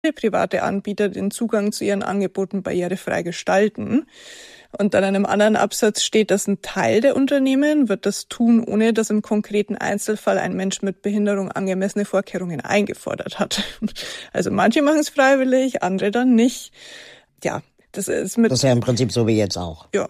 private Anbieter den Zugang zu ihren Angeboten barrierefrei gestalten. Und dann in einem anderen Absatz steht, dass ein Teil der Unternehmen wird das tun, ohne dass im konkreten Einzelfall ein Mensch mit Behinderung angemessene Vorkehrungen eingefordert hat. Also manche machen es freiwillig, andere dann nicht. Ja, das ist ja im Prinzip so wie jetzt auch. Ja.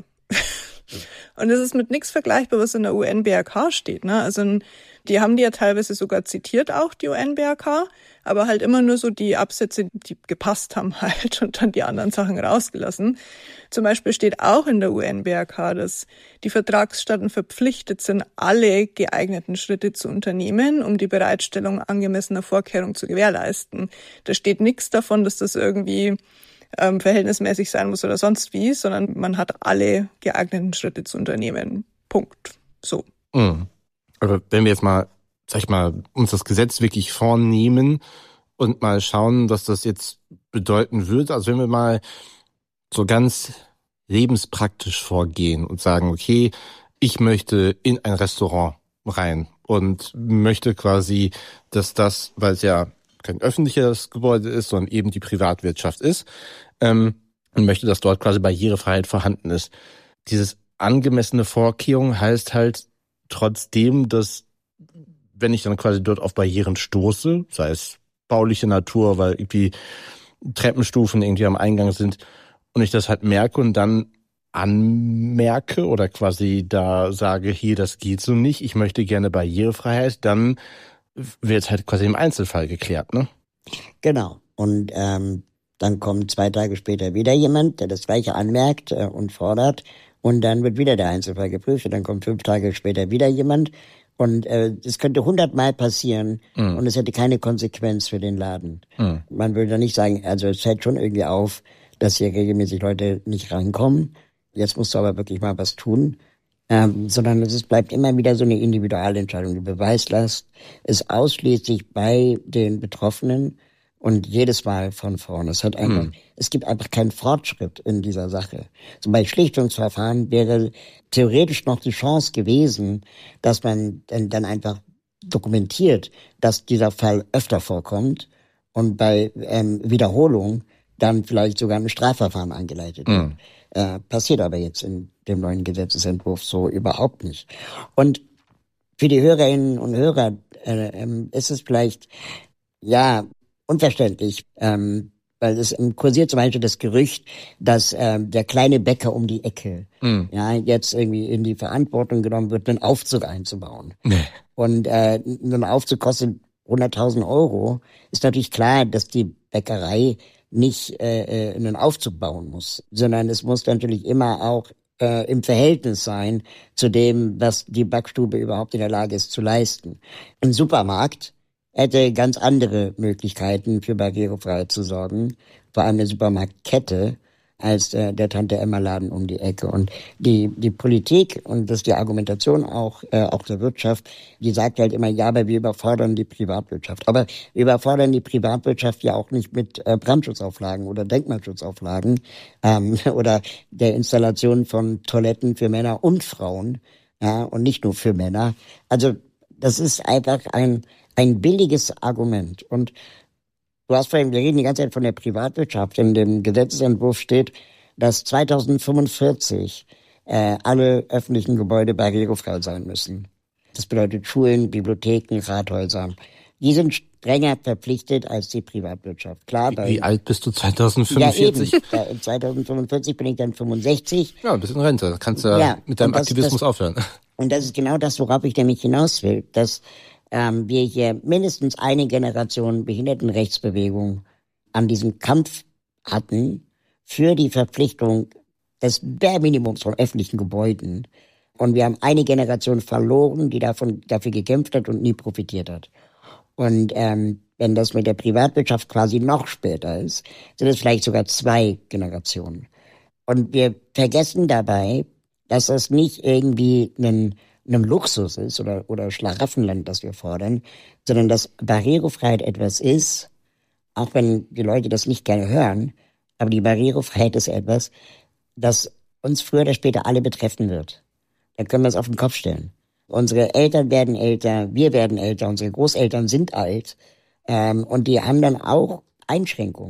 Und es ist mit nichts vergleichbar, was in der UN-BRK steht, ne? Also die haben die ja teilweise sogar zitiert auch, die UN-BRK, aber halt immer nur so die Absätze, die gepasst haben halt und dann die anderen Sachen rausgelassen. Zum Beispiel steht auch in der UN-BRK, dass die Vertragsstaaten verpflichtet sind, alle geeigneten Schritte zu unternehmen, um die Bereitstellung angemessener Vorkehrungen zu gewährleisten. Da steht nichts davon, dass das irgendwie verhältnismäßig sein muss oder sonst wie, sondern man hat alle geeigneten Schritte zu unternehmen. Punkt. So. Also wenn wir jetzt mal, sag ich mal, uns das Gesetz wirklich vornehmen und mal schauen, was das jetzt bedeuten wird. Also wenn wir mal so ganz lebenspraktisch vorgehen und sagen, okay, ich möchte in ein Restaurant rein und möchte quasi, dass das, weil es ja kein öffentliches Gebäude ist, sondern eben die Privatwirtschaft ist, und möchte, dass dort quasi Barrierefreiheit vorhanden ist. Dieses angemessene Vorkehrung heißt halt trotzdem, dass wenn ich dann quasi dort auf Barrieren stoße, sei es bauliche Natur, weil irgendwie Treppenstufen irgendwie am Eingang sind und ich das halt merke und dann anmerke oder quasi da sage, hier, das geht so nicht, ich möchte gerne Barrierefreiheit, dann wird es halt quasi im Einzelfall geklärt, ne? Genau. Und dann kommt 2 Tage später wieder jemand, der das Gleiche anmerkt und fordert. Und dann wird wieder der Einzelfall geprüft. Und dann kommt 5 Tage später wieder jemand. Und es könnte 100-mal passieren. Und es hätte keine Konsequenz für den Laden. Man würde dann nicht sagen, also es fällt schon irgendwie auf, dass hier regelmäßig Leute nicht reinkommen. Jetzt musst du aber wirklich mal was tun. Sondern es bleibt immer wieder so eine Individualentscheidung. Die Beweislast ist ausschließlich bei den Betroffenen und jedes Mal von vorne. Es gibt einfach keinen Fortschritt in dieser Sache. So bei Schlichtungsverfahren wäre theoretisch noch die Chance gewesen, dass man dann einfach dokumentiert, dass dieser Fall öfter vorkommt und bei Wiederholung dann vielleicht sogar ein Strafverfahren eingeleitet wird. Passiert aber jetzt in dem neuen Gesetzesentwurf so überhaupt nicht. Und für die Hörerinnen und Hörer ist es vielleicht, ja, unverständlich, weil es kursiert zum Beispiel das Gerücht, dass der kleine Bäcker um die Ecke ja jetzt irgendwie in die Verantwortung genommen wird, einen Aufzug einzubauen. Nee. Und ein Aufzug kostet 100.000 Euro. Ist natürlich klar, dass die Bäckerei nicht einen Aufzug bauen muss, sondern es muss natürlich immer auch im Verhältnis sein zu dem, was die Backstube überhaupt in der Lage ist zu leisten. Ein Supermarkt hätte ganz andere Möglichkeiten für Barrierefreiheit zu sorgen, vor allem eine Supermarktkette, als der Tante-Emma-Laden um die Ecke. Und die Politik, und das ist die Argumentation auch der Wirtschaft, die sagt halt immer, ja, aber wir überfordern die Privatwirtschaft. Aber wir überfordern die Privatwirtschaft ja auch nicht mit Brandschutzauflagen oder Denkmalschutzauflagen oder der Installation von Toiletten für Männer und Frauen, ja, und nicht nur für Männer. Also das ist einfach ein billiges Argument. Und du hast vorhin, wir reden die ganze Zeit von der Privatwirtschaft. In dem Gesetzesentwurf steht, dass 2045 alle öffentlichen Gebäude barrierefrei sein müssen. Das bedeutet Schulen, Bibliotheken, Rathäuser. Die sind strenger verpflichtet als die Privatwirtschaft. Klar. Wie alt bist du 2045? Ja, eben. 2045 bin ich dann 65. Ja, ein bisschen Rente. Da kannst du ja mit deinem Aktivismus aufhören. Und das ist genau das, worauf ich nämlich hinaus will, dass wir hier mindestens eine Generation Behindertenrechtsbewegung an diesem Kampf hatten für die Verpflichtung des Minimums von öffentlichen Gebäuden. Und wir haben eine Generation verloren, die dafür gekämpft hat und nie profitiert hat. Und wenn das mit der Privatwirtschaft quasi noch später ist, sind es vielleicht sogar 2 Generationen. Und wir vergessen dabei, dass das nicht irgendwie einem Luxus ist oder Schlaraffenland, das wir fordern, sondern dass Barrierefreiheit etwas ist, auch wenn die Leute das nicht gerne hören, aber die Barrierefreiheit ist etwas, das uns früher oder später alle betreffen wird. Da können wir es auf den Kopf stellen. Unsere Eltern werden älter, wir werden älter, unsere Großeltern sind alt und die haben dann auch Einschränkung.